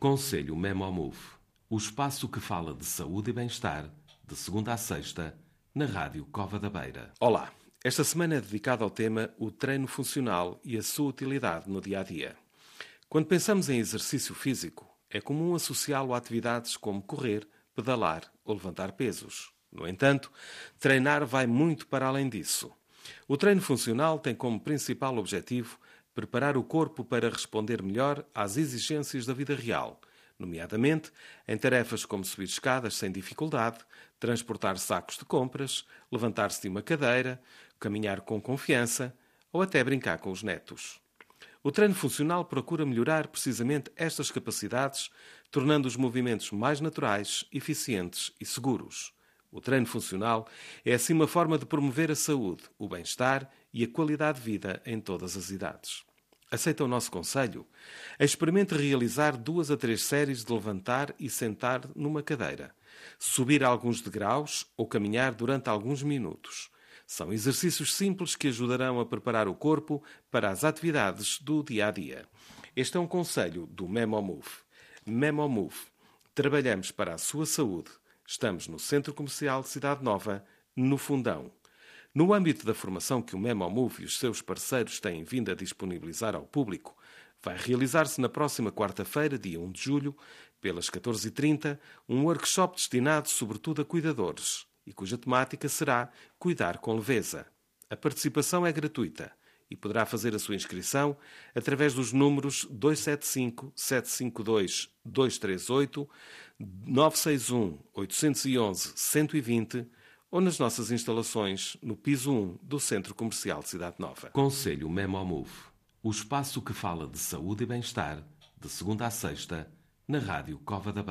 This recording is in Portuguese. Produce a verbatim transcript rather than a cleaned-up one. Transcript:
Conselho Memomove, o espaço que fala de saúde e bem-estar, de segunda a sexta, na Rádio Cova da Beira. Olá, esta semana é dedicada ao tema o treino funcional e a sua utilidade no dia-a-dia. Quando pensamos em exercício físico, é comum associá-lo a atividades como correr, pedalar ou levantar pesos. No entanto, treinar vai muito para além disso. O treino funcional tem como principal objetivo preparar o corpo para responder melhor às exigências da vida real, nomeadamente em tarefas como subir escadas sem dificuldade, transportar sacos de compras, levantar-se de uma cadeira, caminhar com confiança ou até brincar com os netos. O treino funcional procura melhorar precisamente estas capacidades, tornando os movimentos mais naturais, eficientes e seguros. O treino funcional é assim uma forma de promover a saúde, o bem-estar e a qualidade de vida em todas as idades. Aceita o nosso conselho? Experimente realizar duas a três séries de levantar e sentar numa cadeira, subir alguns degraus ou caminhar durante alguns minutos. São exercícios simples que ajudarão a preparar o corpo para as atividades do dia-a-dia. Este é um conselho do Memomove. Memomove. Trabalhamos para a sua saúde. Estamos no Centro Comercial de Cidade Nova, no Fundão. No âmbito da formação que o Memomove e os seus parceiros têm vindo a disponibilizar ao público, vai realizar-se na próxima quarta-feira, dia um de julho, pelas catorze e trinta, um workshop destinado sobretudo a cuidadores e cuja temática será Cuidar com Leveza. A participação é gratuita e poderá fazer a sua inscrição através dos números dois sete cinco, sete cinco dois, dois três oito, nove seis um, oito um um, um zero dois zero ou nas nossas instalações no piso um do Centro Comercial de Cidade Nova. Conselho Memomove, o espaço que fala de saúde e bem-estar, de segunda a sexta, na Rádio Cova da Beira.